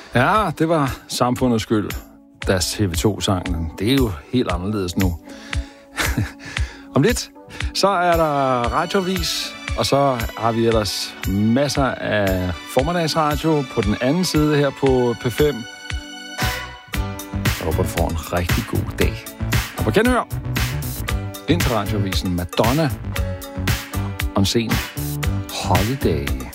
Ja, det var samfundets skyld, deres TV2-sangen. Det er jo helt anderledes nu. Om lidt, så er der radiovis, og så har vi ellers masser af formiddagsradio på den anden side her på P5. Jeg håber, du får en rigtig god dag. Og på genhør, ind til radiovisen Madonna om scenen Holiday.